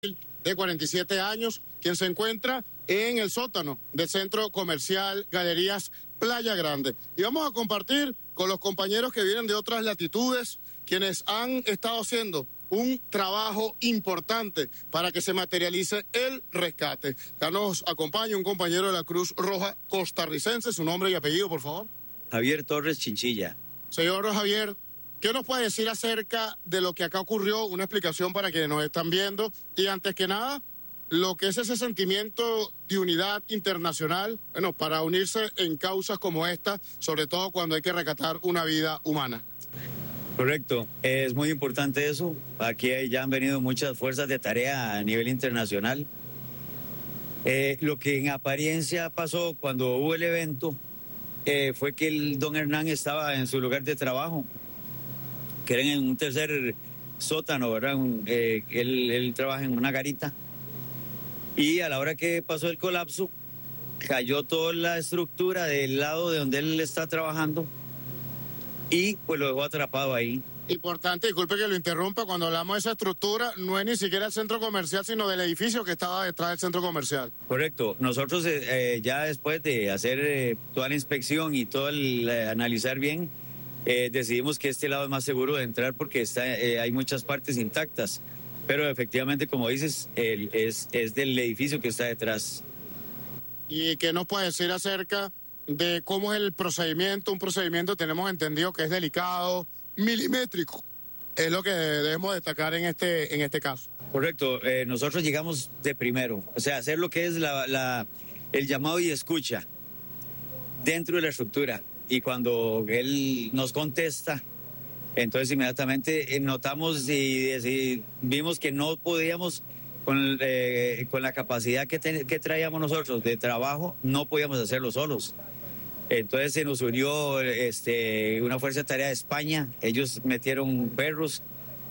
de 47 años, quien se encuentra en el sótano del Centro Comercial Galerías Playa Grande. Y vamos a compartir con los compañeros que vienen de otras latitudes, quienes han estado haciendo un trabajo importante para que se materialice el rescate. Ya nos acompaña un compañero de la Cruz Roja costarricense, su nombre y apellido, por favor. Javier Torres Chinchilla. Señor Javier, ¿qué nos puede decir acerca de lo que acá ocurrió? Una explicación para quienes nos están viendo. Y antes que nada, lo que es ese sentimiento de unidad internacional, bueno, para unirse en causas como esta, sobre todo cuando hay que rescatar una vida humana. Correcto, es muy importante eso. Aquí ya han venido muchas fuerzas de tarea a nivel internacional. Lo que en apariencia pasó cuando hubo el evento fue que el don Hernán estaba en su lugar de trabajo, que era en un tercer sótano, ¿verdad? Él trabaja en una garita. Y a la hora que pasó el colapso, cayó toda la estructura del lado de donde él está trabajando y pues lo dejó atrapado ahí. Importante, disculpe que lo interrumpa, cuando hablamos de esa estructura, no es ni siquiera el centro comercial, sino del edificio que estaba detrás del centro comercial. Correcto. Nosotros ya después de hacer toda la inspección y todo el analizar bien, decidimos que este lado es más seguro de entrar porque hay muchas partes intactas. Pero efectivamente, como dices, es del edificio que está detrás. ¿Y qué nos puede decir acerca de cómo es el procedimiento? Un procedimiento tenemos entendido que es delicado, milimétrico. Es lo que debemos destacar en este caso. Correcto. Nosotros llegamos de primero. O sea, hacer lo que es el llamado y escucha dentro de la estructura. Y cuando él nos contesta, entonces inmediatamente notamos y vimos que no podíamos, con la capacidad que traíamos nosotros de trabajo, no podíamos hacerlo solos. Entonces se nos unió una fuerza de tarea de España, ellos metieron perros,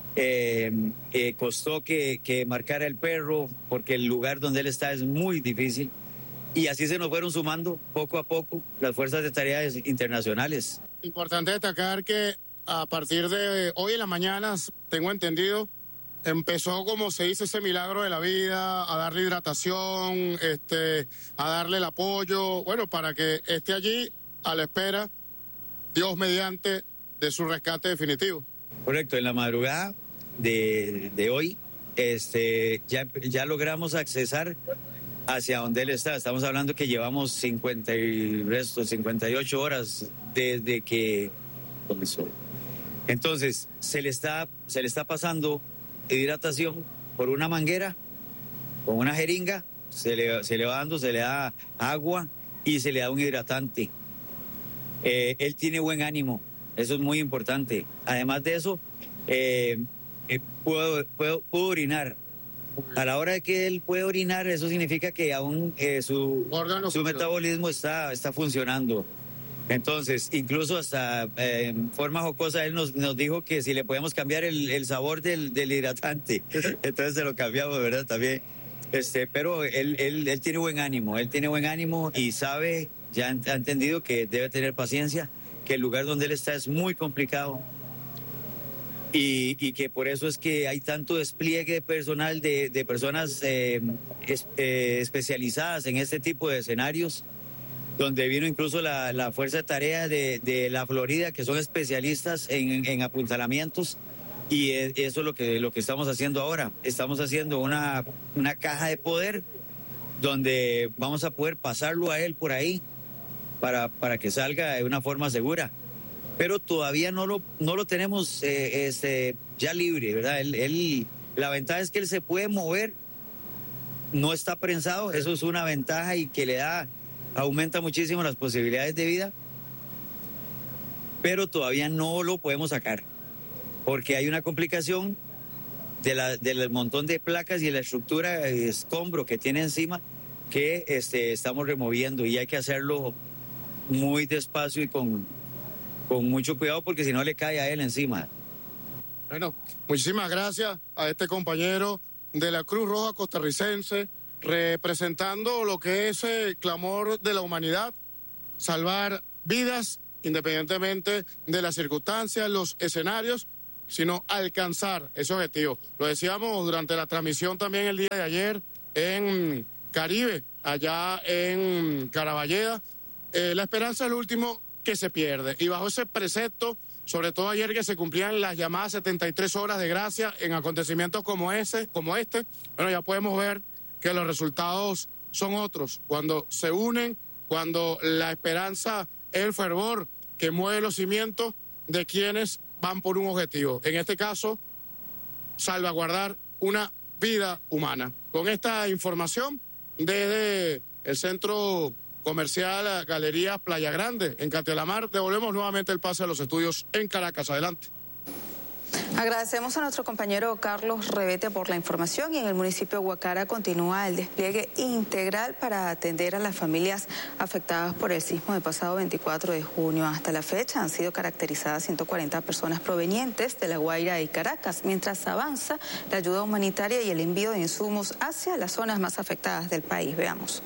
costó que marcara el perro porque el lugar donde él está es muy difícil y así se nos fueron sumando poco a poco las fuerzas de tareas internacionales. Importante destacar que a partir de hoy en las mañanas, tengo entendido, empezó, como se dice, ese milagro de la vida, a darle hidratación, a darle el apoyo, bueno, para que esté allí a la espera, Dios mediante, de su rescate definitivo. Correcto, en la madrugada de hoy, ya logramos accesar hacia donde él está. Estamos hablando que llevamos 58 horas desde que comenzó. Entonces, se le está pasando hidratación por una manguera, con una jeringa, se le da agua y se le da un hidratante. Él tiene buen ánimo, eso es muy importante. Además de eso, puedo orinar. A la hora de que él puede orinar, eso significa que aún su metabolismo está funcionando. Entonces, incluso hasta en forma jocosa, él nos dijo que si le podíamos cambiar el sabor del hidratante. Entonces se lo cambiamos, ¿verdad? También. Pero él tiene buen ánimo, y sabe, ya ha entendido que debe tener paciencia, que el lugar donde él está es muy complicado y que por eso es que hay tanto despliegue de personal, de personas especializadas en este tipo de escenarios, donde vino incluso la fuerza de tarea de la Florida, que son especialistas en apuntalamientos, y eso es lo que estamos haciendo ahora. Estamos haciendo una caja de poder donde vamos a poder pasarlo a él por ahí para que salga de una forma segura. Pero todavía no lo tenemos ya libre, ¿verdad? La ventaja es que él se puede mover, no está prensado, eso es una ventaja y que aumenta muchísimo las posibilidades de vida, pero todavía no lo podemos sacar, porque hay una complicación del montón de placas y de la estructura de escombro que tiene encima que estamos removiendo, y hay que hacerlo muy despacio y con mucho cuidado, porque si no le cae a él encima. Bueno, muchísimas gracias a este compañero de la Cruz Roja costarricense, representando lo que es el clamor de la humanidad, salvar vidas independientemente de las circunstancias, los escenarios, sino alcanzar ese objetivo. Lo decíamos durante la transmisión también el día de ayer en Caribe, allá en Caraballeda. La esperanza es lo último que se pierde. Y bajo ese precepto, sobre todo ayer que se cumplían las llamadas 73 horas de gracia en acontecimientos como este, bueno, ya podemos ver que los resultados son otros. Cuando se unen, cuando la esperanza es el fervor que mueve los cimientos de quienes van por un objetivo. En este caso, salvaguardar una vida humana. Con esta información, desde el Centro Comercial Galerías Playa Grande, en Castelamar, devolvemos nuevamente el pase a los estudios en Caracas. Adelante. Agradecemos a nuestro compañero Carlos Revete por la información. Y en el municipio de Guacara continúa el despliegue integral para atender a las familias afectadas por el sismo del pasado 24 de junio. Hasta la fecha han sido caracterizadas 140 personas provenientes de La Guaira y Caracas, mientras avanza la ayuda humanitaria y el envío de insumos hacia las zonas más afectadas del país. Veamos.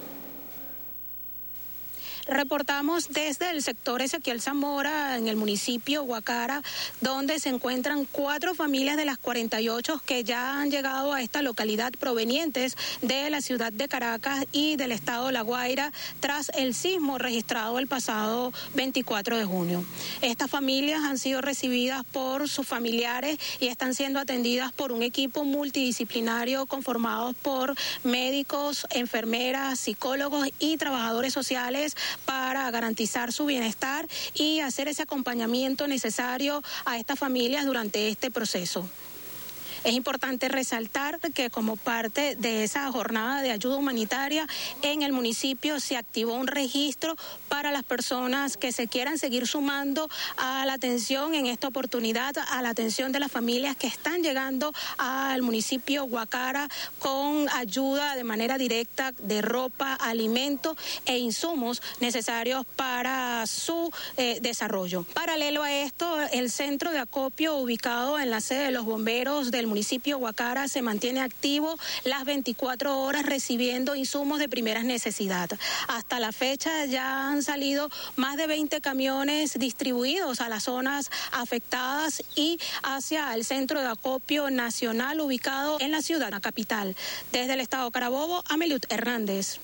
Reportamos desde el sector Ezequiel Zamora, en el municipio Guacara, donde se encuentran 4 familias de las 48 que ya han llegado a esta localidad provenientes de la ciudad de Caracas y del estado de La Guaira tras el sismo registrado el pasado 24 de junio. Estas familias han sido recibidas por sus familiares y están siendo atendidas por un equipo multidisciplinario conformado por médicos, enfermeras, psicólogos y trabajadores sociales para garantizar su bienestar y hacer ese acompañamiento necesario a estas familias durante este proceso. Es importante resaltar que como parte de esa jornada de ayuda humanitaria en el municipio se activó un registro para las personas que se quieran seguir sumando a la atención en esta oportunidad, a la atención de las familias que están llegando al municipio Guacara con ayuda de manera directa de ropa, alimentos e insumos necesarios para su desarrollo. Paralelo a esto, el centro de acopio ubicado en la sede de los bomberos del municipio Guacara se mantiene activo las 24 horas recibiendo insumos de primeras necesidades. Hasta la fecha ya han salido más de 20 camiones distribuidos a las zonas afectadas y hacia el centro de acopio nacional ubicado en la ciudad, la capital. Desde el estado Carabobo, Ameliud Hernández.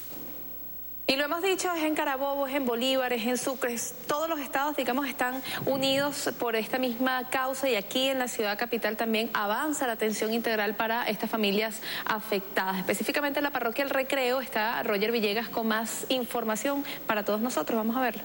Y lo hemos dicho, es en Carabobo, es en Bolívar, es en Sucre, todos los estados, digamos, están unidos por esta misma causa y aquí en la ciudad capital también avanza la atención integral para estas familias afectadas. Específicamente en la parroquia El Recreo está Roger Villegas con más información para todos nosotros. Vamos a verlo.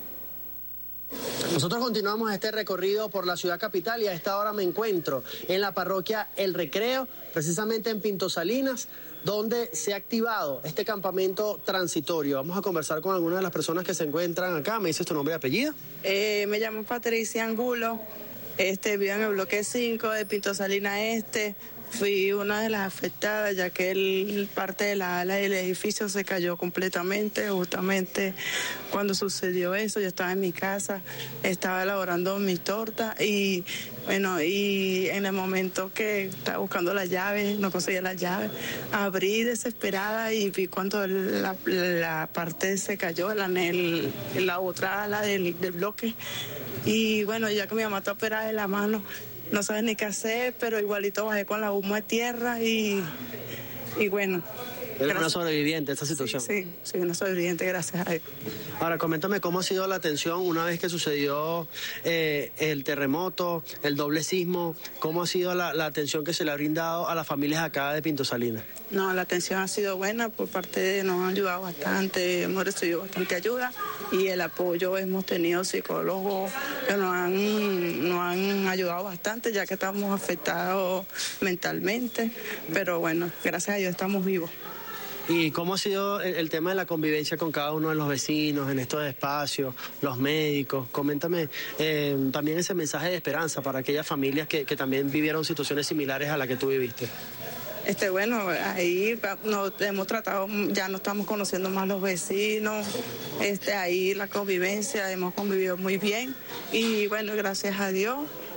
Nosotros continuamos este recorrido por la ciudad capital y a esta hora me encuentro en la parroquia El Recreo, precisamente en Pinto Salinas, donde se ha activado este campamento transitorio. Vamos a conversar con algunas de las personas que se encuentran acá. ¿Me dices tu nombre y apellido? Me llamo Patricia Angulo, vivo en el bloque 5 de Pinto Salinas Este. Fui una de las afectadas, ya que parte de la ala del edificio se cayó completamente. Justamente cuando sucedió eso, yo estaba en mi casa, estaba elaborando mi torta y bueno, y en el momento que estaba buscando las llaves, no conseguía las llaves, abrí desesperada y vi cuando la parte se cayó, la otra ala del bloque. Y bueno, ya que mi mamá está operada de la mano, no sabes ni qué hacer, pero igualito bajé con la humo de tierra y bueno. ¿Eres una sobreviviente de esta situación? Sí, una sobreviviente, gracias a Dios. Ahora, coméntame cómo ha sido la atención una vez que sucedió el terremoto, el doble sismo. ¿Cómo ha sido la atención que se le ha brindado a las familias acá de Pinto Salinas? No, la atención ha sido buena por parte de, nos han ayudado bastante, hemos recibido bastante ayuda y el apoyo hemos tenido psicólogos que nos han ayudado bastante ya que estamos afectados mentalmente, pero bueno, gracias a Dios estamos vivos. ¿Y cómo ha sido el tema de la convivencia con cada uno de los vecinos en estos espacios, los médicos? Coméntame también ese mensaje de esperanza para aquellas familias que también vivieron situaciones similares a la que tú viviste. Bueno, ahí nos hemos tratado, ya no estamos conociendo más los vecinos, ahí la convivencia, hemos convivido muy bien y bueno, gracias a Dios.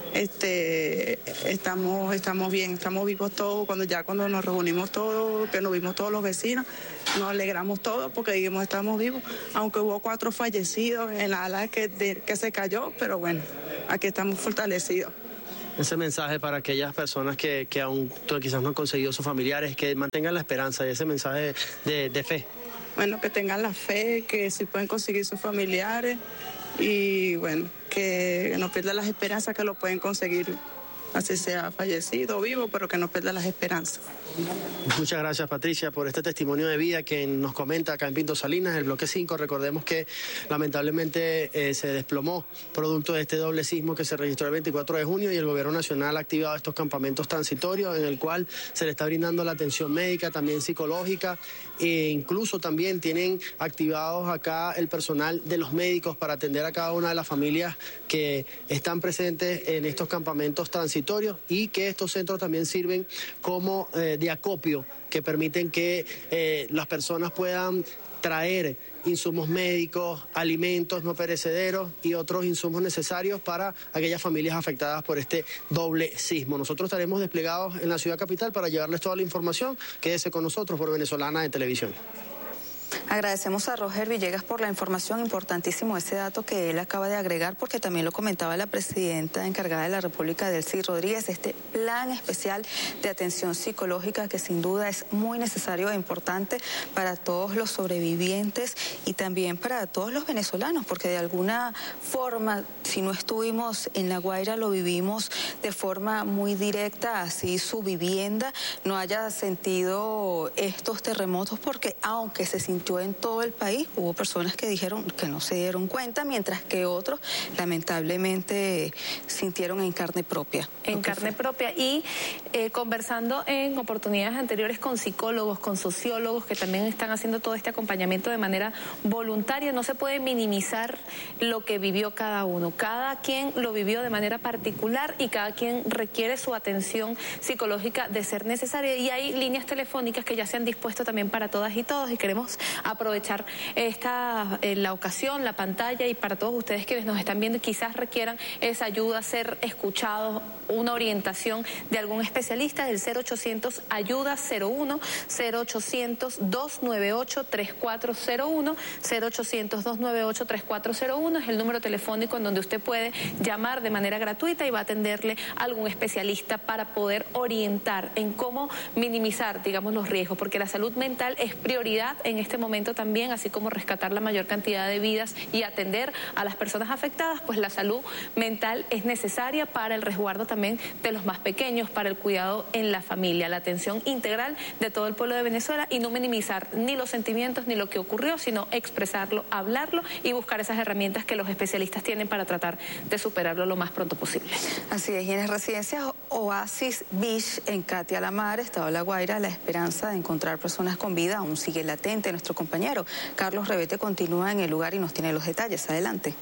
Estamos bien, estamos vivos todos, cuando nos reunimos todos, que nos vimos todos los vecinos, nos alegramos todos porque dijimos estamos vivos, aunque hubo 4 fallecidos en la ala que se cayó, pero bueno, aquí estamos fortalecidos. Ese mensaje para aquellas personas que aún quizás no han conseguido sus familiares, que mantengan la esperanza y ese mensaje de fe. Bueno, que tengan la fe, que sí pueden conseguir sus familiares y bueno, que no pierdan las esperanzas que lo pueden conseguir, así sea fallecido o vivo, pero que no pierdan las esperanzas. Muchas gracias, Patricia, por este testimonio de vida que nos comenta acá en Pinto Salinas, el bloque 5. Recordemos que lamentablemente se desplomó producto de este doble sismo que se registró el 24 de junio y el gobierno nacional ha activado estos campamentos transitorios en el cual se le está brindando la atención médica, también psicológica e incluso también tienen activados acá el personal de los médicos para atender a cada una de las familias que están presentes en estos campamentos transitorios y que estos centros también sirven como de acopio que permiten que las personas puedan traer insumos médicos, alimentos no perecederos y otros insumos necesarios para aquellas familias afectadas por este doble sismo. Nosotros estaremos desplegados en la ciudad capital para llevarles toda la información. Quédese con nosotros por Venezolana de Televisión. Agradecemos a Roger Villegas por la información, importantísimo ese dato que él acaba de agregar, porque también lo comentaba la presidenta encargada de la República, Delcy Rodríguez, este plan especial de atención psicológica que sin duda es muy necesario e importante para todos los sobrevivientes y también para todos los venezolanos, porque de alguna forma, si no estuvimos en La Guaira, lo vivimos de forma muy directa, así su vivienda no haya sentido estos terremotos, porque aunque se sintió en todo el país, hubo personas que dijeron que no se dieron cuenta, mientras que otros lamentablemente sintieron en carne propia. En carne propia y conversando en oportunidades anteriores con psicólogos, con sociólogos que también están haciendo todo este acompañamiento de manera voluntaria, no se puede minimizar lo que vivió cada uno. Cada quien lo vivió de manera particular y cada quien requiere su atención psicológica de ser necesaria y hay líneas telefónicas que ya se han dispuesto también para todas y todos y queremos aprovechar la ocasión, la pantalla y para todos ustedes que nos están viendo y quizás requieran esa ayuda, ser escuchados, una orientación de algún especialista del 0800 ayuda 01, 0800 298 3401, 0800 298 3401 es el número telefónico en donde usted puede llamar de manera gratuita y va a atenderle a algún especialista para poder orientar en cómo minimizar, digamos, los riesgos, porque la salud mental es prioridad en este momento también, así como rescatar la mayor cantidad de vidas y atender a las personas afectadas, pues la salud mental es necesaria para el resguardo también de los más pequeños, para el cuidado en la familia, la atención integral de todo el pueblo de Venezuela y no minimizar ni los sentimientos ni lo que ocurrió, sino expresarlo, hablarlo y buscar esas herramientas que los especialistas tienen para tratar de superarlo lo más pronto posible. Así es, y en las residencias Oasis Beach en Catia La Mar, Estado La Guaira, la esperanza de encontrar personas con vida aún sigue latente. Nuestro compañero Carlos Revete continúa en el lugar y nos tiene los detalles. Adelante.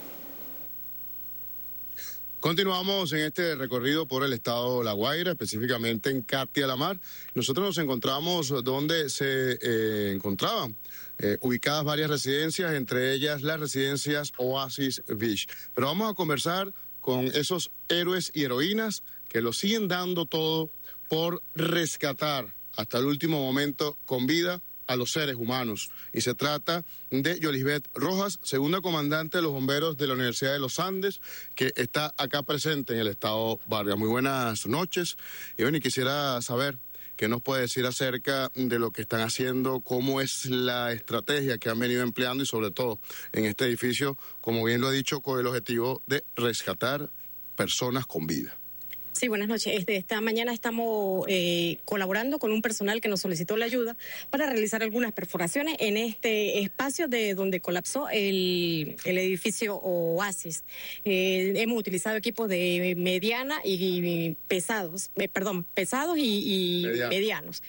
Continuamos en este recorrido por el estado La Guaira, específicamente en Catia La Mar. Nosotros nos encontramos donde se encontraban ubicadas varias residencias, entre ellas las residencias Oasis Beach. Pero vamos a conversar con esos héroes y heroínas que lo siguen dando todo por rescatar hasta el último momento con vida a los seres humanos. Y se trata de Yolisbeth Rojas, segunda comandante de los bomberos de la Universidad de los Andes, que está acá presente en el estado Vargas. Muy buenas noches. Y bueno, y quisiera saber qué nos puede decir acerca de lo que están haciendo, cómo es la estrategia que han venido empleando y sobre todo en este edificio, como bien lo ha dicho, con el objetivo de rescatar personas con vida. Sí, buenas noches. Esta mañana estamos colaborando con un personal que nos solicitó la ayuda para realizar algunas perforaciones en este espacio de donde colapsó el edificio Oasis. Hemos utilizado equipos de mediana y pesados y medianos.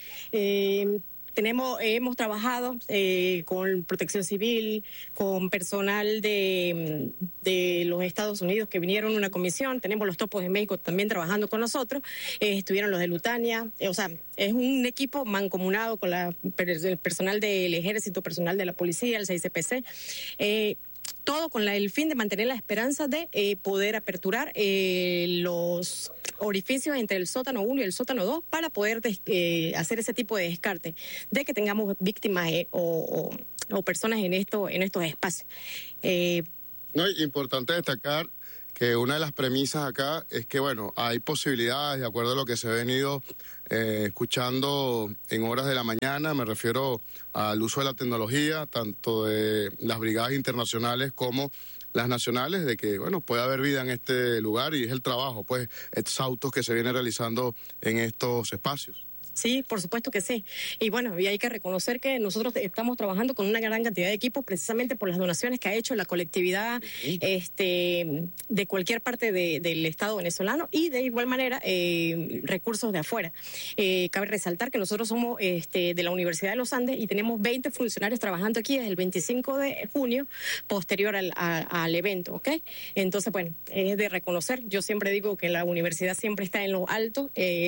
Hemos trabajado con Protección Civil, con personal de los Estados Unidos que vinieron a una comisión, tenemos los topos de México también trabajando con nosotros, estuvieron los de Lutania, es un equipo mancomunado con el personal del Ejército, personal de la Policía, el 6CPC, todo con el fin de mantener la esperanza de poder aperturar los orificios entre el sótano 1 y el sótano 2 para poder hacer ese tipo de descarte, de que tengamos víctimas o personas en estos espacios. No, importante destacar que una de las premisas acá es que, bueno, hay posibilidades, de acuerdo a lo que se ha venido escuchando en horas de la mañana, me refiero al uso de la tecnología, tanto de las brigadas internacionales como las nacionales, de que, bueno, puede haber vida en este lugar y es el trabajo, pues, estos autos que se vienen realizando en estos espacios. Sí, por supuesto que sí. Y bueno, y hay que reconocer que nosotros estamos trabajando con una gran cantidad de equipos precisamente por las donaciones que ha hecho la colectividad de cualquier parte del Estado venezolano y de igual manera recursos de afuera. Cabe resaltar que nosotros somos de la Universidad de los Andes y tenemos 20 funcionarios trabajando aquí desde el 25 de junio posterior al evento, ¿ok? Entonces, bueno, es de reconocer. Yo siempre digo que la universidad siempre está en lo alto.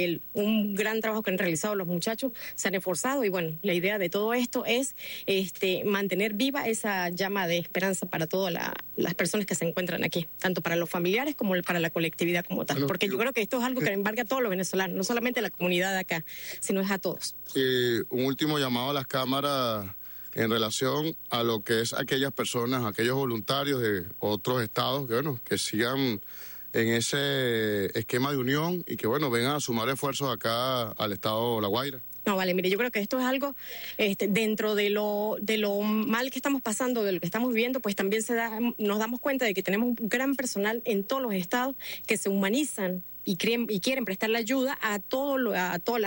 Un gran trabajo que han realizado los muchachos, se han esforzado y bueno, la idea de todo esto es mantener viva esa llama de esperanza para todas las personas que se encuentran aquí, tanto para los familiares como para la colectividad como tal, porque yo creo que esto es algo que embarga a todos los venezolanos, no solamente a la comunidad de acá, sino es a todos. Un último llamado a las cámaras en relación a lo que es aquellas personas, aquellos voluntarios de otros estados que, bueno, que sigan en ese esquema de unión y que, bueno, vengan a sumar esfuerzos acá al estado La Guaira. No, vale, mire, yo creo que esto es algo dentro de lo mal que estamos pasando, de lo que estamos viviendo, pues también nos damos cuenta de que tenemos un gran personal en todos los estados que se humanizan y quieren prestarle ayuda a todas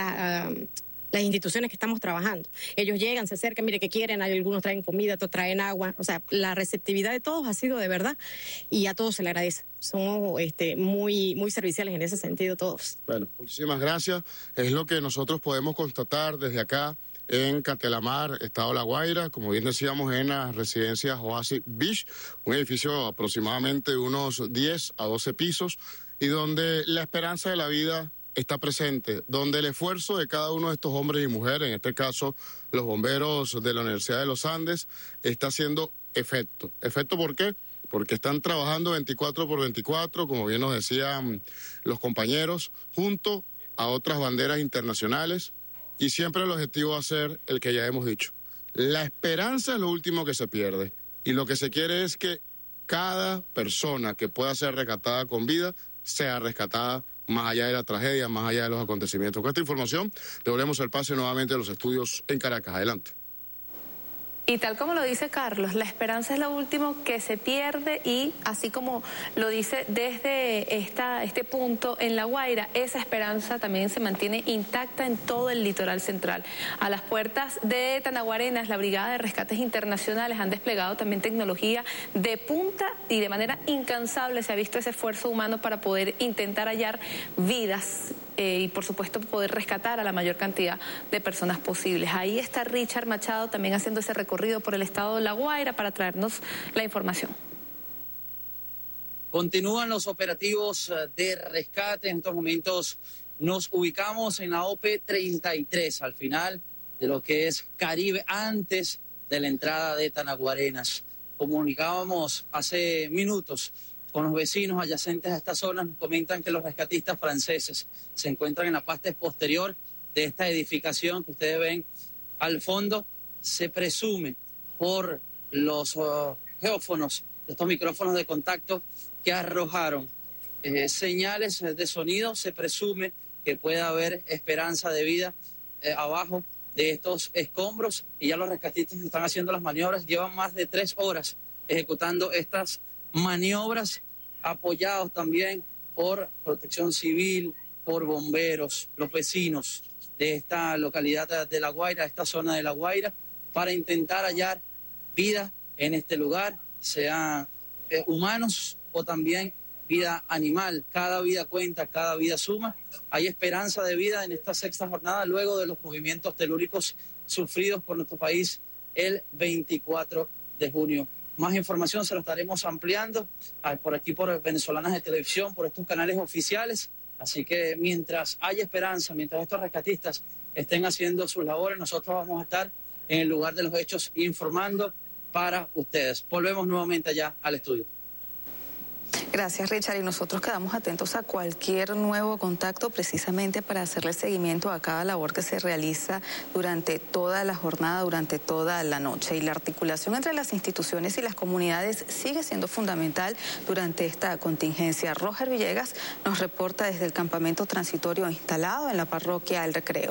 las instituciones que estamos trabajando. Ellos llegan, se acercan, mire que quieren, algunos traen comida, otros traen agua, o sea, la receptividad de todos ha sido de verdad y a todos se le agradece. Somos muy, muy serviciales en ese sentido todos. Bueno, muchísimas gracias. Es lo que nosotros podemos constatar desde acá en Catelamar, Estado La Guaira, como bien decíamos, en las residencias Oasis Beach, un edificio aproximadamente de unos 10 a 12 pisos y donde la esperanza de la vida está presente, donde el esfuerzo de cada uno de estos hombres y mujeres, en este caso los bomberos de la Universidad de los Andes, está haciendo efecto. ¿Efecto por qué? Porque están trabajando 24/24, como bien nos decían los compañeros, junto a otras banderas internacionales y siempre el objetivo va a ser el que ya hemos dicho. La esperanza es lo último que se pierde y lo que se quiere es que cada persona que pueda ser rescatada con vida sea rescatada más allá de la tragedia, más allá de los acontecimientos. Con esta información, devolvemos el pase nuevamente a los estudios en Caracas. Adelante. Y tal como lo dice Carlos, la esperanza es lo último que se pierde y así como lo dice desde este punto en La Guaira, esa esperanza también se mantiene intacta en todo el litoral central. A las puertas de Tanaguarenas, la Brigada de Rescates Internacionales han desplegado también tecnología de punta y de manera incansable se ha visto ese esfuerzo humano para poder intentar hallar vidas y por supuesto poder rescatar a la mayor cantidad de personas posibles. Ahí está Richard Machado también haciendo ese recorrido por el estado de La Guaira para traernos la información. Continúan los operativos de rescate. En estos momentos nos ubicamos en la OP-33, al final de lo que es Caribe, antes de la entrada de Tanaguarenas. Comunicábamos hace minutos con los vecinos adyacentes a esta zona, nos comentan que los rescatistas franceses se encuentran en la parte posterior de esta edificación que ustedes ven al fondo. Se presume por los geófonos, estos micrófonos de contacto que arrojaron señales de sonido, se presume que puede haber esperanza de vida abajo de estos escombros y ya los rescatistas están haciendo las maniobras, llevan más de 3 horas ejecutando estas maniobras, apoyados también por Protección Civil, por bomberos, los vecinos de esta localidad de La Guaira, esta zona de La Guaira, para intentar hallar vida en este lugar, sea humanos o también vida animal. Cada vida cuenta, cada vida suma. Hay esperanza de vida en esta 6ª jornada luego de los movimientos telúricos sufridos por nuestro país el 24 de junio. Más información se lo estaremos ampliando por aquí, por Venezolanas de Televisión, por estos canales oficiales. Así que mientras haya esperanza, mientras estos rescatistas estén haciendo sus labores, nosotros vamos a estar en el lugar de los hechos informando para ustedes. Volvemos nuevamente allá al estudio. Gracias, Richard. Y nosotros quedamos atentos a cualquier nuevo contacto precisamente para hacerle seguimiento a cada labor que se realiza durante toda la jornada, durante toda la noche. Y la articulación entre las instituciones y las comunidades sigue siendo fundamental durante esta contingencia. Roger Villegas nos reporta desde el campamento transitorio instalado en la parroquia El Recreo.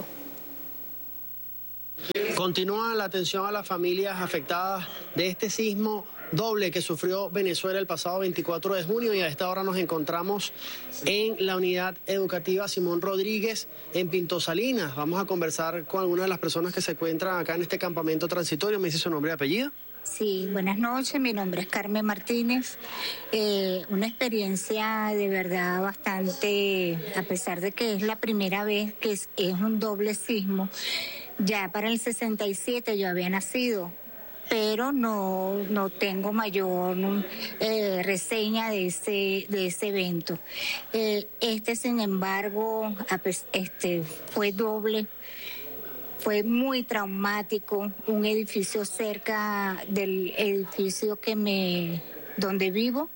Continúa la atención a las familias afectadas de este sismo doble que sufrió Venezuela el pasado 24 de junio y a esta hora nos encontramos en la unidad educativa Simón Rodríguez en Pinto Salinas. Vamos a conversar con algunas de las personas que se encuentran acá en este campamento transitorio. ¿Me dice su nombre y apellido? Sí, buenas noches, mi nombre es Carmen Martínez. Una experiencia de verdad bastante, a pesar de que es la primera vez que es un doble sismo. Ya para el 67 yo había nacido, pero no tengo mayor reseña de ese evento. Sin embargo, fue doble. Fue muy traumático. Un edificio cerca del edificio donde vivo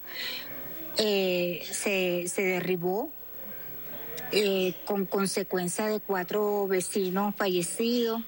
se derribó con consecuencia de 4 vecinos fallecidos.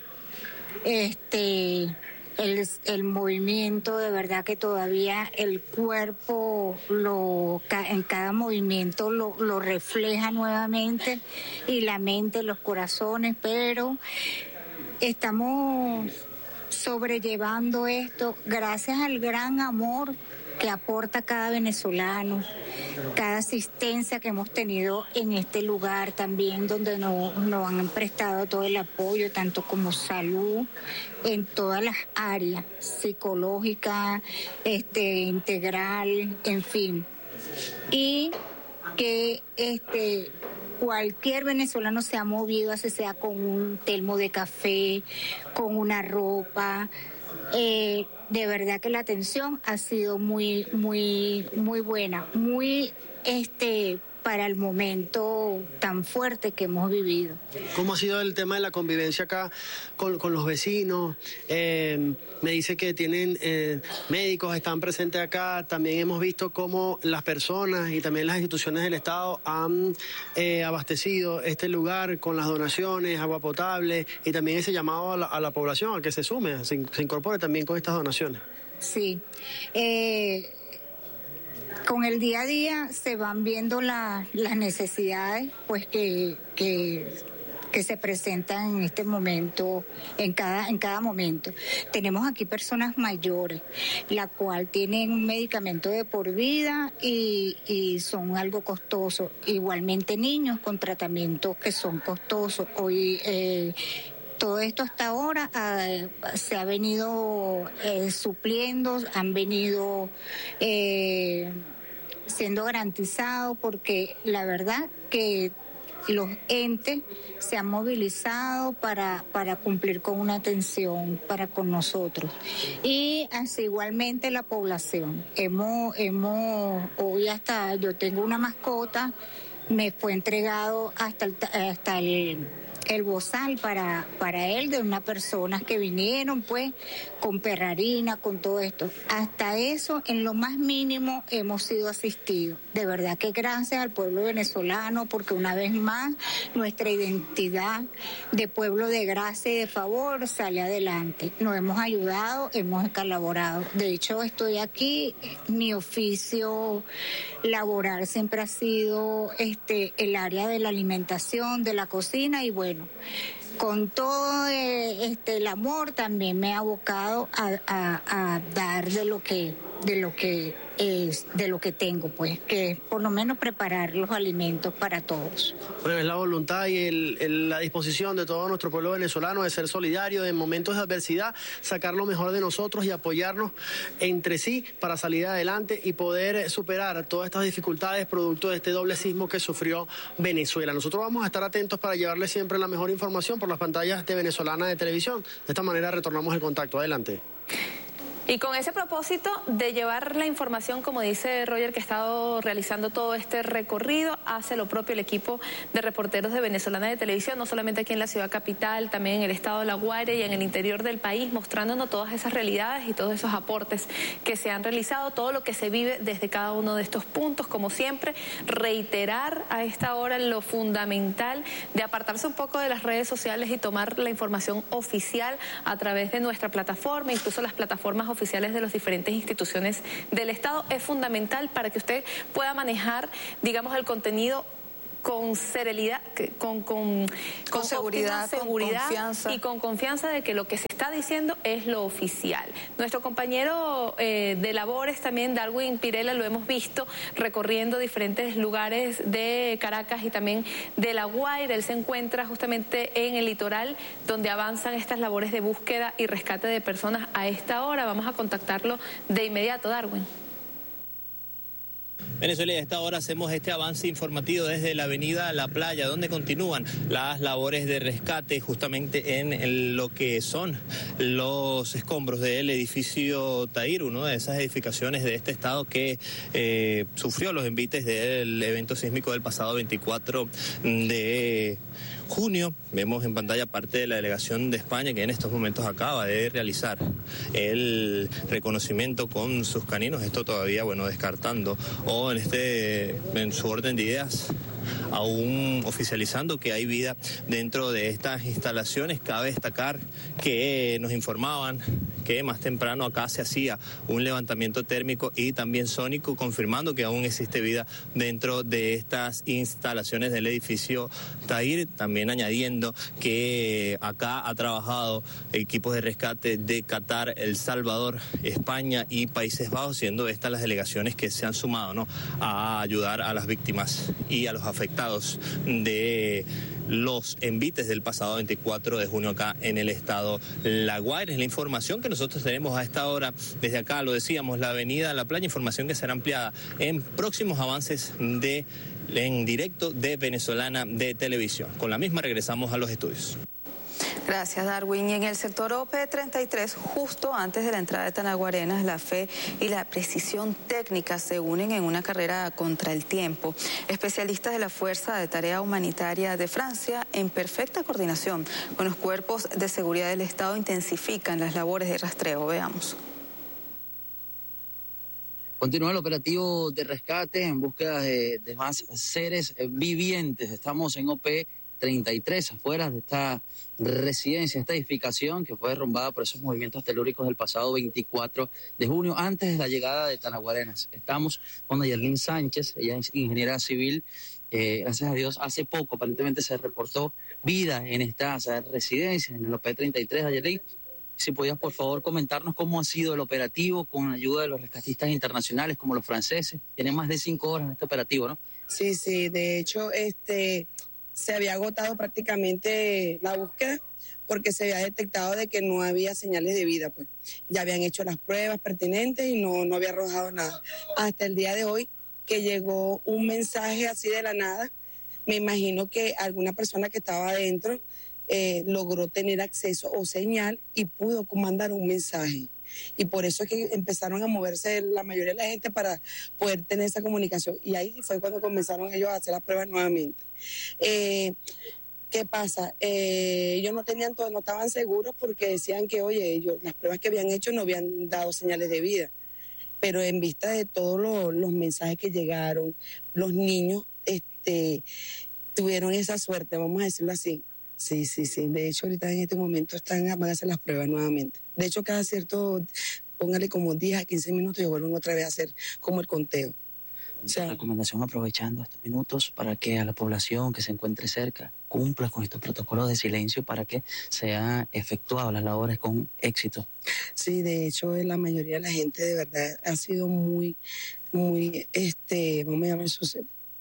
El movimiento, de verdad que todavía el cuerpo en cada movimiento lo refleja nuevamente, y la mente, los corazones, pero estamos sobrellevando esto gracias al gran amor que aporta cada venezolano, cada asistencia que hemos tenido en este lugar también, donde nos han prestado todo el apoyo, tanto como salud, en todas las áreas, psicológica, integral, en fin. Y que cualquier venezolano se ha movido, así sea con un termo de café, con una ropa. De verdad que la atención ha sido muy, muy, muy buena, muy para el momento tan fuerte que hemos vivido. ¿Cómo ha sido el tema de la convivencia acá con los vecinos? Me dice que tienen médicos, están presentes acá. También hemos visto cómo las personas y también las instituciones del Estado han abastecido este lugar con las donaciones, agua potable, y también ese llamado a la población a que se sume, se incorpore también con estas donaciones. Sí. Con el día a día se van viendo las necesidades pues que se presentan en este momento, en cada momento. Tenemos aquí personas mayores, la cual tienen un medicamento de por vida y son algo costosos. Igualmente niños con tratamientos que son costosos. Hoy todo esto hasta ahora se ha venido supliendo, han venido siendo garantizados, porque la verdad que los entes se han movilizado para cumplir con una atención para con nosotros. Y así igualmente la población. Hoy hasta yo tengo una mascota, me fue entregado hasta el bozal para él, de unas personas que vinieron pues con perrarina, con todo esto. Hasta eso, en lo más mínimo, hemos sido asistidos. De verdad que gracias al pueblo venezolano, porque una vez más nuestra identidad de pueblo de gracia y de favor sale adelante. Nos hemos ayudado, hemos colaborado. De hecho, estoy aquí, mi oficio laboral siempre ha sido el área de la alimentación, de la cocina, y bueno, con todo el amor también me he abocado a dar de lo que tengo, pues, que es por lo menos preparar los alimentos para todos. Bueno, es la voluntad y la disposición de todo nuestro pueblo venezolano de ser solidario en momentos de adversidad, sacar lo mejor de nosotros y apoyarnos entre sí para salir adelante y poder superar todas estas dificultades producto de este doble sismo que sufrió Venezuela. Nosotros vamos a estar atentos para llevarles siempre la mejor información por las pantallas de Venezolana de Televisión. De esta manera retornamos el contacto. Adelante. Y con ese propósito de llevar la información, como dice Roger, que ha estado realizando todo este recorrido, hace lo propio el equipo de reporteros de Venezolana de Televisión, no solamente aquí en la ciudad capital, también en el estado de La Guaira y en el interior del país, mostrándonos todas esas realidades y todos esos aportes que se han realizado, todo lo que se vive desde cada uno de estos puntos. Como siempre, reiterar a esta hora lo fundamental de apartarse un poco de las redes sociales y tomar la información oficial a través de nuestra plataforma, incluso las plataformas oficiales de las diferentes instituciones del Estado. Es fundamental para que usted pueda manejar, digamos, el contenido con serenidad, con seguridad, con confianza. Y con confianza de que lo que se está diciendo es lo oficial. Nuestro compañero de labores también, Darwin Pirela, lo hemos visto recorriendo diferentes lugares de Caracas y también de La Guaira. Él se encuentra justamente en el litoral donde avanzan estas labores de búsqueda y rescate de personas a esta hora. Vamos a contactarlo de inmediato, Darwin. Venezuela, y a esta hora hacemos este avance informativo desde la avenida La Playa, donde continúan las labores de rescate justamente en lo que son los escombros del edificio Tahir, una de esas edificaciones de este estado que sufrió los envites del evento sísmico del pasado 24 de junio. Vemos en pantalla parte de la delegación de España que en estos momentos acaba de realizar el reconocimiento con sus caninos, esto todavía, descartando o en su orden de ideas aún oficializando que hay vida dentro de estas instalaciones. Cabe destacar que nos informaban que más temprano acá se hacía un levantamiento térmico y también sónico, confirmando que aún existe vida dentro de estas instalaciones del edificio Tahir, también añadiendo que acá ha trabajado equipos de rescate de Qatar, El Salvador, España y Países Bajos, siendo estas las delegaciones que se han sumado a ayudar a las víctimas y a los afectados de los envites del pasado 24 de junio acá en el estado La Guaira. Es la información que nosotros tenemos a esta hora desde acá, lo decíamos, la avenida La Playa, información que será ampliada en próximos avances en directo de Venezolana de Televisión. Con la misma regresamos a los estudios. Gracias, Darwin. Y en el sector OP-33, justo antes de la entrada de Tanaguarenas, la fe y la precisión técnica se unen en una carrera contra el tiempo. Especialistas de la Fuerza de Tarea Humanitaria de Francia, en perfecta coordinación con los cuerpos de seguridad del Estado, intensifican las labores de rastreo. Veamos. Continúa el operativo de rescate en búsqueda de más seres vivientes. Estamos en OP-33, afuera de esta residencia, esta edificación que fue derrumbada por esos movimientos telúricos del pasado 24 de junio, antes de la llegada de Tanaguarenas. Estamos con Ayerlin Sánchez, ella es ingeniera civil. Gracias a Dios, hace poco aparentemente se reportó vida en esta residencia, en el OP-33. Ayerlin, si podías por favor comentarnos cómo ha sido el operativo con la ayuda de los rescatistas internacionales como los franceses. Tienen más de 5 horas en este operativo, ¿no? Sí, de hecho, se había agotado prácticamente la búsqueda porque se había detectado de que no había señales de vida, pues. Ya habían hecho las pruebas pertinentes y no había arrojado nada. Hasta el día de hoy que llegó un mensaje así de la nada, me imagino que alguna persona que estaba adentro logró tener acceso o señal y pudo mandar un mensaje. Y por eso es que empezaron a moverse la mayoría de la gente para poder tener esa comunicación. Y ahí fue cuando comenzaron ellos a hacer las pruebas nuevamente. ¿Qué pasa? Ellos no estaban seguros porque decían que, las pruebas que habían hecho no habían dado señales de vida. Pero en vista de todos los mensajes que llegaron, los niños tuvieron esa suerte, vamos a decirlo así. Sí. De hecho, ahorita en este momento van a hacer las pruebas nuevamente. De hecho, cada cierto, póngale como 10 a 15 minutos y vuelven otra vez a hacer como el conteo. Recomendación, aprovechando estos minutos para que a la población que se encuentre cerca cumpla con estos protocolos de silencio para que sean efectuadas las labores con éxito. Sí, de hecho, la mayoría de la gente de verdad ha sido muy, vamos a llamar eso,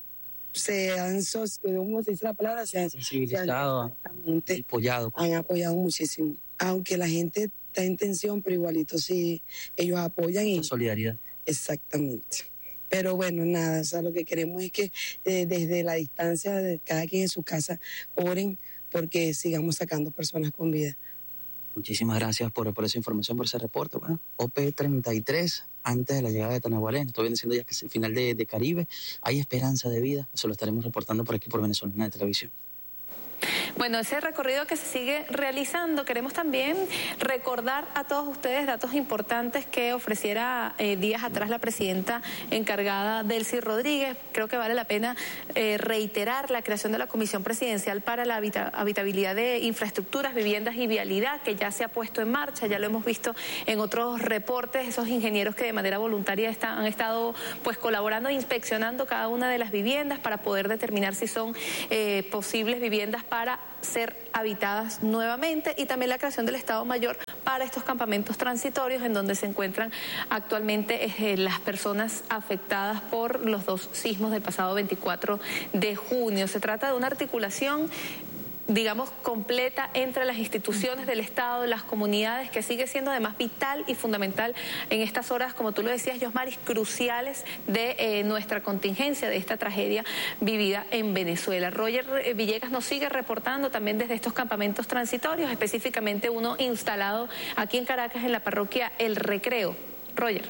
¿cómo se dice la palabra? Se han sensibilizado, han apoyado muchísimo. Aunque la gente está en tensión, pero igualito sí, ellos apoyan. La solidaridad. Exactamente. Pero bueno, nada, lo que queremos es que desde la distancia de cada quien en su casa oren porque sigamos sacando personas con vida. Muchísimas gracias por esa información, por ese reporte. Bueno, OP33, antes de la llegada de Tanagualé, estoy diciendo ya que es el final de Caribe, hay esperanza de vida, eso lo estaremos reportando por aquí por Venezolana de Televisión. Bueno, ese recorrido que se sigue realizando, queremos también recordar a todos ustedes datos importantes que ofreciera días atrás la presidenta encargada, Delcy Rodríguez. Creo que vale la pena reiterar la creación de la Comisión Presidencial para la Habitabilidad de Infraestructuras, Viviendas y Vialidad, que ya se ha puesto en marcha, ya lo hemos visto en otros reportes, esos ingenieros que de manera voluntaria han estado pues colaborando e inspeccionando cada una de las viviendas para poder determinar si son posibles viviendas para ser habitadas nuevamente, y también la creación del Estado Mayor para estos campamentos transitorios en donde se encuentran actualmente las personas afectadas por los 2 sismos del pasado 24 de junio. Se trata de una articulación, digamos, completa entre las instituciones del Estado, las comunidades, que sigue siendo además vital y fundamental en estas horas, como tú lo decías, Yosmaris, cruciales de nuestra contingencia, de esta tragedia vivida en Venezuela. Roger Villegas nos sigue reportando también desde estos campamentos transitorios, específicamente uno instalado aquí en Caracas, en la parroquia El Recreo. Roger.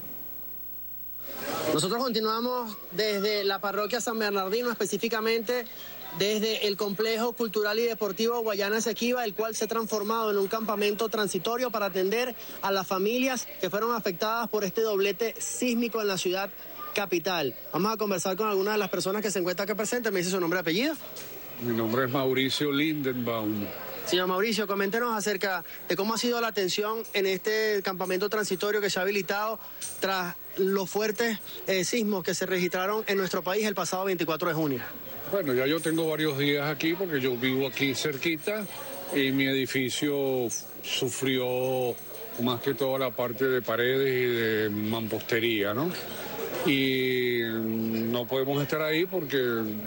Nosotros continuamos desde la parroquia San Bernardino, específicamente desde el complejo cultural y deportivo Guayana Esequiba, el cual se ha transformado en un campamento transitorio para atender a las familias que fueron afectadas por este doblete sísmico en la ciudad capital. Vamos a conversar con algunas de las personas que se encuentran aquí presentes. ¿Me dice su nombre y apellido? Mi nombre es Mauricio Lindenbaum. Señor Mauricio, coméntenos acerca de cómo ha sido la atención en este campamento transitorio que se ha habilitado tras los fuertes sismos que se registraron en nuestro país el pasado 24 de junio. Bueno, ya yo tengo varios días aquí porque yo vivo aquí cerquita y mi edificio sufrió más que todo la parte de paredes y de mampostería, ¿no? Y no podemos estar ahí porque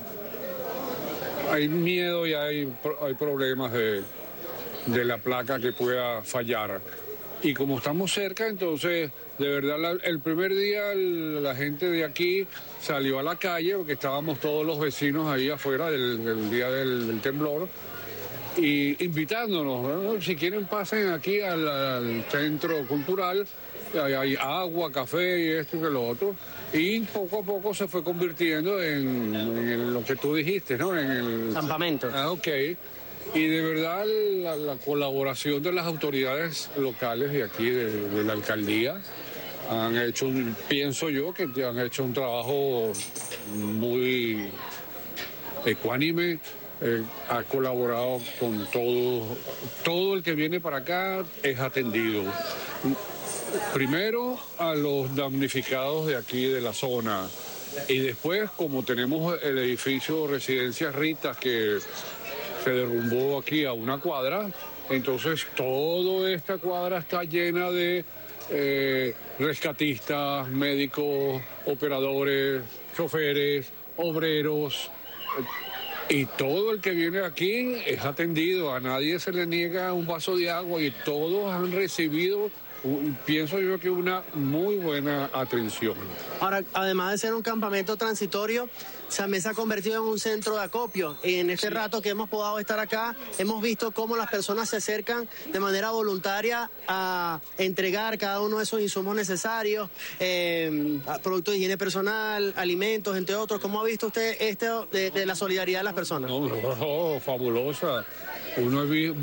hay miedo y hay problemas de la placa que pueda fallar. Y como estamos cerca, entonces, de verdad, el primer día la gente de aquí salió a la calle, porque estábamos todos los vecinos ahí afuera el día del temblor, y invitándonos, ¿no? Si quieren pasen aquí al centro cultural, hay agua, café y esto y lo otro. Y poco a poco se fue convirtiendo en lo que tú dijiste, ¿no? En el campamento. Ah, ok. Y de verdad la colaboración de las autoridades locales de aquí, de la alcaldía, han hecho, pienso yo, que han hecho un trabajo muy ecuánime, ha colaborado con todo el que viene para acá es atendido. Primero a los damnificados de aquí de la zona y después, como tenemos el edificio Residencias Ritas que se derrumbó aquí a una cuadra, entonces toda esta cuadra está llena de rescatistas, médicos, operadores, choferes, obreros, y todo el que viene aquí es atendido, a nadie se le niega un vaso de agua y todos han recibido, pienso yo, que una muy buena atención. Ahora, además de ser un campamento transitorio, también se ha convertido en un centro de acopio. En este rato que hemos podido estar acá, hemos visto cómo las personas se acercan de manera voluntaria a entregar cada uno de esos insumos necesarios, productos de higiene personal, alimentos, entre otros. ¿Cómo ha visto usted esto de la solidaridad de las personas? No, fabulosa. Uno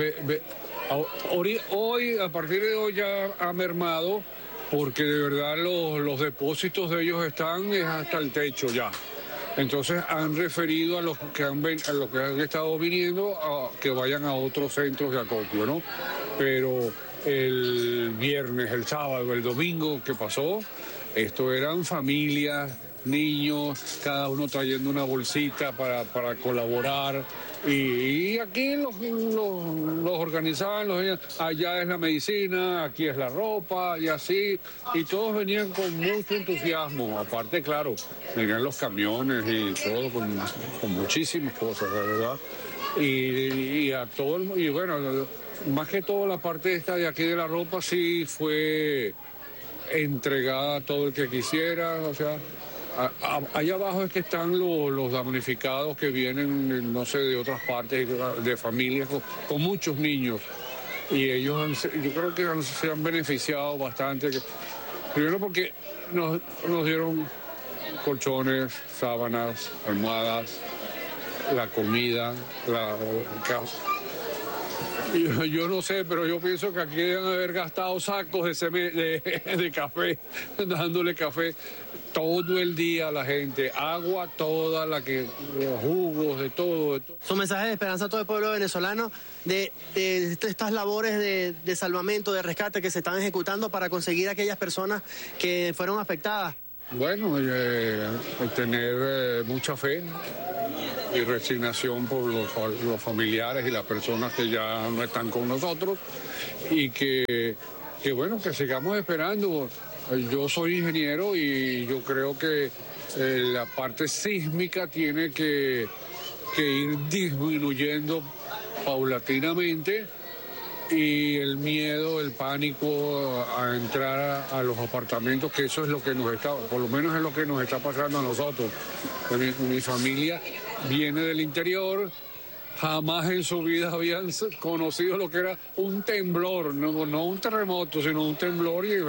hoy, a partir de hoy ya ha mermado, porque de verdad los depósitos de ellos están hasta el techo ya. Entonces han referido a los que han estado viniendo a que vayan a otros centros de acopio, ¿no? Pero el viernes, el sábado, el domingo que pasó, esto eran familias, niños, cada uno trayendo una bolsita para colaborar. Y aquí los organizaban, allá es la medicina, aquí es la ropa y así, y todos venían con mucho entusiasmo. Aparte, claro, venían los camiones y todo con muchísimas cosas, la verdad. Y bueno, más que todo la parte esta de aquí de la ropa sí fue entregada a todo el que quisiera, o sea. Allá abajo es que están los damnificados que vienen, no sé, de otras partes, de familias con muchos niños. y ellos yo creo que se han beneficiado bastante. Primero porque nos dieron colchones, sábanas, almohadas, la comida, yo no sé, pero yo pienso que aquí deben haber gastado sacos de café, dándole café todo el día a la gente, agua toda, jugos, de todo. Son mensajes de esperanza a todo el pueblo venezolano de estas labores de salvamento, de rescate que se están ejecutando para conseguir a aquellas personas que fueron afectadas. Bueno, tener mucha fe y resignación por los familiares y las personas que ya no están con nosotros y que sigamos esperando. Yo soy ingeniero y yo creo que la parte sísmica tiene que ir disminuyendo paulatinamente y el miedo, el pánico a entrar a los apartamentos, que eso es lo que por lo menos es lo que nos está pasando a nosotros. Mi familia viene del interior, jamás en su vida habían conocido lo que era un temblor, no un terremoto, sino un temblor y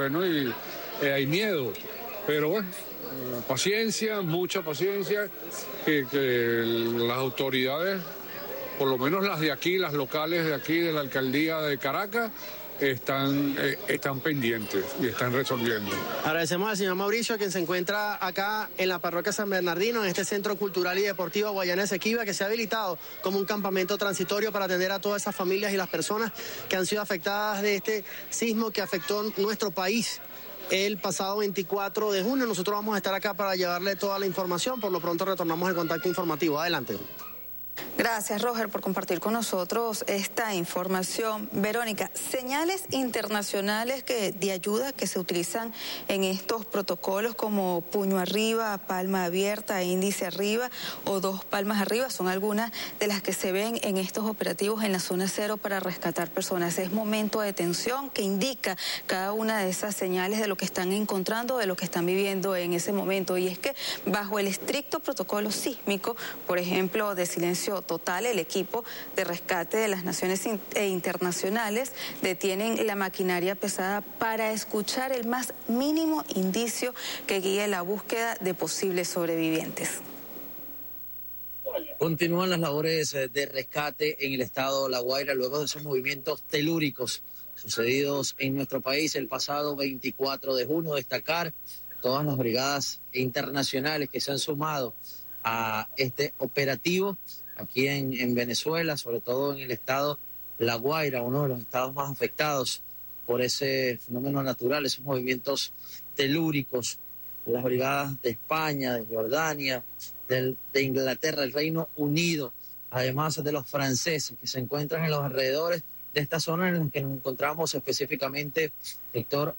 hay miedo. Pero bueno, paciencia, mucha paciencia, que las autoridades, por lo menos las de aquí, las locales de aquí, de la alcaldía de Caracas, están pendientes y están resolviendo. Agradecemos al señor Mauricio, quien se encuentra acá en la parroquia San Bernardino, en este centro cultural y deportivo Guayana Esequiba, que se ha habilitado como un campamento transitorio para atender a todas esas familias y las personas que han sido afectadas de este sismo que afectó nuestro país el pasado 24 de junio. Nosotros vamos a estar acá para llevarle toda la información. Por lo pronto retornamos el contacto informativo. Adelante. Gracias, Roger, por compartir con nosotros esta información. Verónica, señales internacionales de ayuda que se utilizan en estos protocolos como puño arriba, palma abierta, índice arriba o dos palmas arriba son algunas de las que se ven en estos operativos en la zona cero para rescatar personas. Es momento de tensión que indica cada una de esas señales de lo que están encontrando, de lo que están viviendo en ese momento. Y es que bajo el estricto protocolo sísmico, por ejemplo, de silencio total, el equipo de rescate de las naciones internacionales detienen la maquinaria pesada para escuchar el más mínimo indicio que guíe la búsqueda de posibles sobrevivientes. Continúan las labores de rescate en el estado La Guaira luego de esos movimientos telúricos sucedidos en nuestro país el pasado 24 de junio. Destacar todas las brigadas internacionales que se han sumado a este operativo aquí en Venezuela, sobre todo en el estado La Guaira, uno de los estados más afectados por ese fenómeno natural, esos movimientos telúricos. Las brigadas de España, de Jordania, de Inglaterra, el Reino Unido, además de los franceses que se encuentran en los alrededores de esta zona en la que nos encontramos específicamente, sector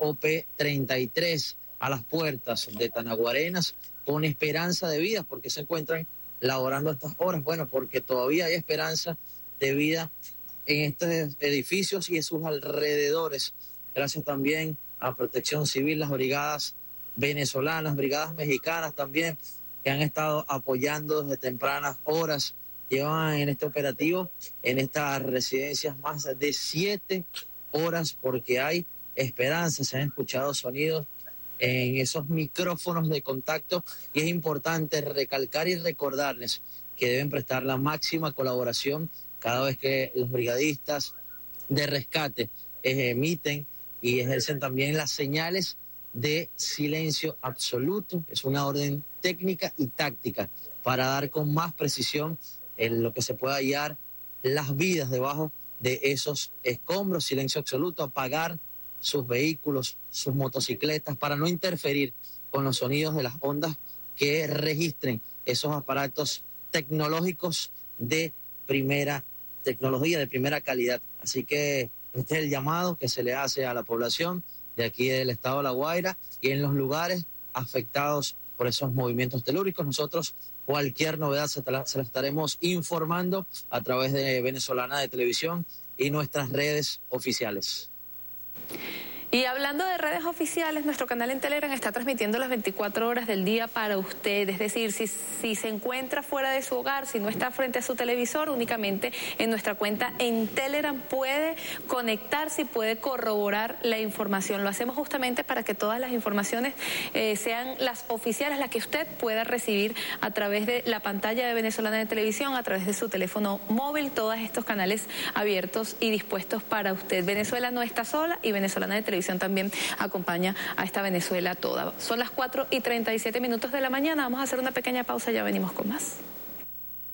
OP-33, a las puertas de Tanaguarenas, con esperanza de vida, porque se encuentran laborando estas horas. Bueno, porque todavía hay esperanza de vida en estos edificios y en sus alrededores. Gracias también a Protección Civil, las brigadas venezolanas, brigadas mexicanas también, que han estado apoyando desde tempranas horas. Llevan en este operativo, en estas residencias, más de 7 horas, porque hay esperanza. Se han escuchado sonidos en esos micrófonos de contacto y es importante recalcar y recordarles que deben prestar la máxima colaboración cada vez que los brigadistas de rescate emiten y ejercen también las señales de silencio absoluto. Es una orden técnica y táctica para dar con más precisión en lo que se pueda hallar las vidas debajo de esos escombros. Silencio absoluto, apagar sus vehículos, sus motocicletas, para no interferir con los sonidos de las ondas que registren esos aparatos tecnológicos de primera tecnología, de primera calidad. Así que este es el llamado que se le hace a la población de aquí del estado de La Guaira y en los lugares afectados por esos movimientos telúricos. Nosotros cualquier novedad se la estaremos informando a través de Venezolana de Televisión y nuestras redes oficiales. Y hablando de redes oficiales, nuestro canal en Telegram está transmitiendo las 24 horas del día para usted. Es decir, si se encuentra fuera de su hogar, si no está frente a su televisor, únicamente en nuestra cuenta en Telegram puede conectarse y puede corroborar la información. Lo hacemos justamente para que todas las informaciones sean las oficiales, las que usted pueda recibir a través de la pantalla de Venezolana de Televisión, a través de su teléfono móvil, todos estos canales abiertos y dispuestos para usted. Venezuela no está sola y Venezolana de Televisión también acompaña a esta Venezuela toda. Son las 4:37 de la mañana, vamos a hacer una pequeña pausa, ya venimos con más.